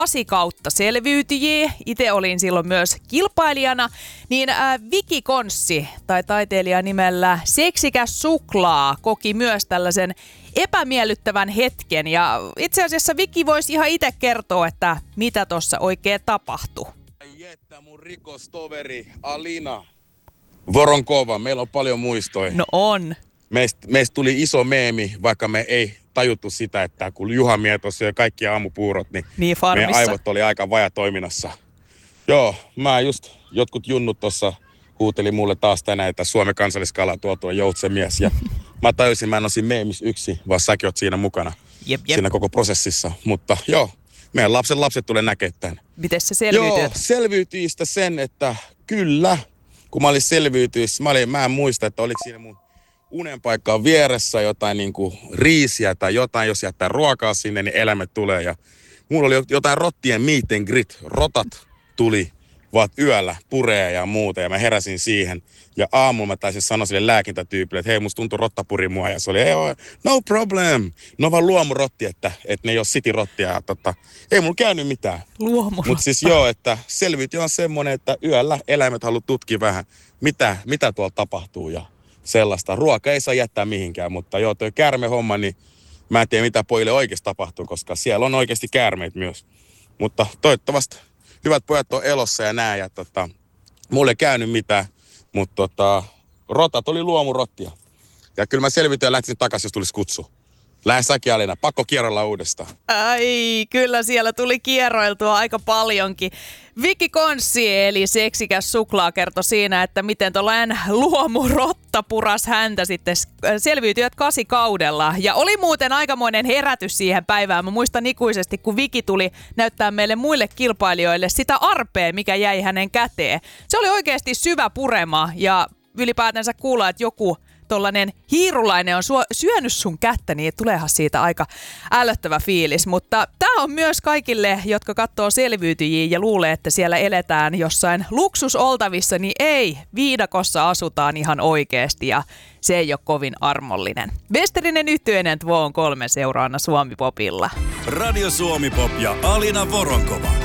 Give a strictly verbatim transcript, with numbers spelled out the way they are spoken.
Kasi kautta selviytyjiä. Itse olin silloin myös kilpailijana. Niin äh, Viki Konssi, tai taiteilija nimellä Seksikäs Suklaa, koki myös tällaisen epämiellyttävän hetken. Ja itse asiassa Viki voisi ihan itse kertoa, että mitä tuossa oikein tapahtui. Jettä, mun rikostoveri Alina Voronkova. Meillä on paljon muistoja. No on. Meistä meist tuli iso meemi, vaikka me ei tajuttu sitä, että kun Juha Mieto syö kaikki aamupuurot, niin, niin meidän aivot oli aika vajatoiminnassa. Joo, mä just, jotkut junnut tuossa huuteli mulle taas tänään, että Suomen kansalliskala tuotu on joutsenmies. Ja mä tajusin, mä en ole siinä meemissä yksi, vaan säkin oot siinä mukana jep, jep. siinä koko prosessissa. Mutta joo, meidän lapsen lapset tulee näkemään tämän. Miten se selviytyy? Joo, selviytyistä sen, että kyllä, kun mä olin selviytyissä, mä, olin, mä en muista, että oliko siinä mun unenpaikkaan vieressä jotain niinku riisiä tai jotain, jos jättää ruokaa sinne, niin eläimet tulee. Ja mulla oli jotain rottien meet and grit. Rotat tuli vaan yöllä puree ja muuta ja mä heräsin siihen. Ja aamulla mä taisin sanoa sille lääkintätyypille, että hei, musta tuntui rottapuri mua. Ja se oli, ei no problem. No vaan luomurotti, että, että ne ei ole cityrottia. Ja tota, ei mulla käynyt mitään. Luomurotta. Mutta siis joo, että selviyty on semmoinen, että yöllä eläimet haluaa tutkia vähän, mitä, mitä tuolla tapahtuu ja sellaista. Ruoka ei saa jättää mihinkään, mutta joo, toi käärmehomma, niin mä en tiedä, mitä pojille oikeasti tapahtuu, koska siellä on oikeasti käärmeitä myös. Mutta toivottavasti hyvät pojat on elossa ja nää, ja tota, mulle ei käynyt mitään, mutta tota, rotat oli luomurottia. Ja kyllä mä selvityin ja lähtisin takaisin, jos tulisi kutsu. Lähden säkin, Alina. Pakko kierroilla uudestaan. Ai, kyllä siellä tuli kierroiltua aika paljonkin. Viki Konssi, eli Seksikäs Suklaa, kertoi siinä, että miten tuollainen luomurotta puras häntä sitten selviytyivät kasikaudella. Ja oli muuten aikamoinen herätys siihen päivään. Mä muistan ikuisesti, kun Viki tuli näyttää meille muille kilpailijoille sitä arpea, mikä jäi hänen käteen. Se oli oikeasti syvä purema ja ylipäätänsä kuulla, että joku tollainen hiirulainen on suo, syönyt sun kättä, niin tuleehan siitä aika ällöttävä fiilis. Mutta tämä on myös kaikille, jotka katsoo selviytyjiä ja luulee, että siellä eletään jossain luksusoltavissa, niin ei, viidakossa asutaan ihan oikeasti ja se ei ole kovin armollinen. Westerinen Yhtyeinen Tvon kolme seuraana Suomi Popilla. Radio Suomi Pop ja Alina Voronkova.